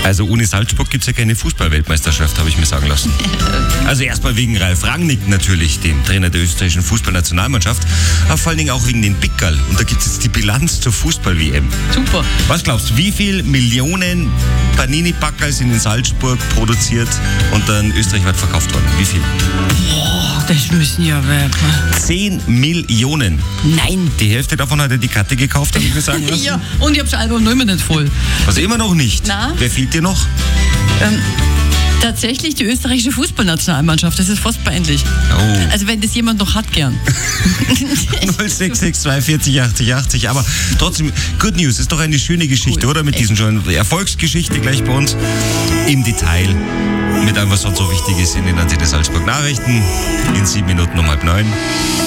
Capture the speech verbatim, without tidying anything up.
Also ohne Salzburg gibt es ja keine Fußball-Weltmeisterschaft, habe ich mir sagen lassen. Also erstmal wegen Ralf Rangnick natürlich, dem Trainer der österreichischen Fußballnationalmannschaft, aber vor allen Dingen auch wegen den Pickerl. Und da gibt es jetzt die Bilanz zur Fußball-W M. Super. Was glaubst du, wie viel Millionen Panini-Packerl sind in Salzburg produziert und dann österreichweit verkauft worden? Wie viel? Boah, das müssen ja werden. Zehn Millionen. Nein. Die Hälfte davon hat er die Karte gekauft, habe ich mir sagen lassen. Ja, und ich habe das Album noch immer nicht voll. Also immer noch nicht. Na? Wer fehlt dir noch? Ähm, tatsächlich die österreichische Fußballnationalmannschaft. Das ist fast peinlich. Oh. Also wenn das jemand noch hat, gern. null sechs sechs zwei vierzig achtzig achtzig. Aber trotzdem, Good News, ist doch eine schöne Geschichte, Cool. oder? Mit Echt? diesen schönen Erfolgsgeschichte gleich bei uns im Detail. Mit allem, was sonst so wichtig ist in den Antenne Salzburg Nachrichten. In sieben Minuten um halb neun.